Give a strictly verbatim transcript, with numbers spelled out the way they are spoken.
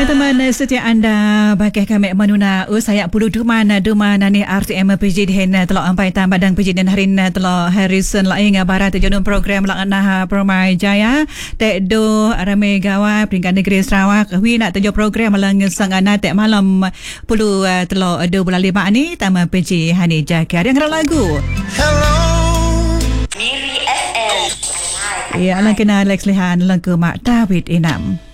Ya teman setia anda bagai kami manuna usaya puluh duman duman ni R T M P J di hen telah ampai tam badang P J dan harin telah Harrison laing barat jenun program lang nah Permai Jaya tek do rame gawai peringkat negeri Sarawak wi nak tejo program lang sangana tek malam puluh telah do bulan lima ni tam P J hani jaga yang lagu Hello Miri F M. Ya lang kena Alex Lihan lang ke Mak David Inam.